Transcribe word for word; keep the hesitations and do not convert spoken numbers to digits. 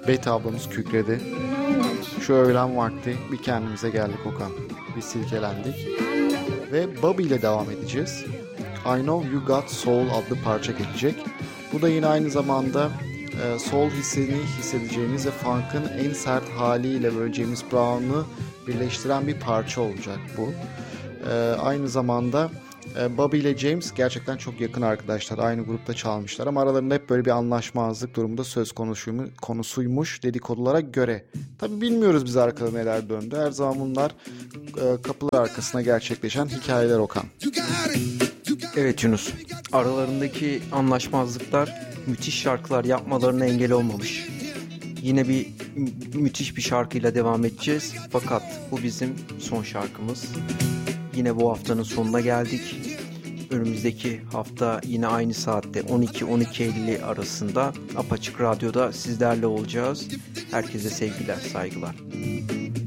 Betty ablamız kükredi. Şu öğlen vakti bir kendimize geldik Okan. Bir silkelendik. Ve Bobby ile devam edeceğiz. I Know You Got Soul adlı parça gelecek. Bu da yine aynı zamanda e, soul hissini hissedeceğimiz ve funk'ın en sert haliyle böyle James Brown'u birleştiren bir parça olacak bu. E, aynı zamanda e, Bobby ile James gerçekten çok yakın arkadaşlar. Aynı grupta çalmışlar ama aralarında hep böyle bir anlaşmazlık durumunda söz konusuymuş, konusuymuş dedikodulara göre. Tabi bilmiyoruz biz arkada neler döndü. Her zaman bunlar e, kapılar arkasına gerçekleşen hikayeler Okan. Evet Yunus, aralarındaki anlaşmazlıklar müthiş şarkılar yapmalarına engel olmamış. Yine bir mü- müthiş bir şarkıyla devam edeceğiz. Fakat bu bizim son şarkımız. Yine bu haftanın sonuna geldik. Önümüzdeki hafta yine aynı saatte on iki on iki elli arasında Apaçık Radyo'da sizlerle olacağız. Herkese sevgiler, saygılar.